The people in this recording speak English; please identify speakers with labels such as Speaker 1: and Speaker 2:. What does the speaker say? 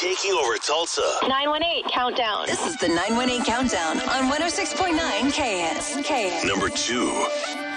Speaker 1: taking over Tulsa.
Speaker 2: 918 countdown.
Speaker 3: This is the 918 countdown on 106.9 KS.
Speaker 1: Number 2.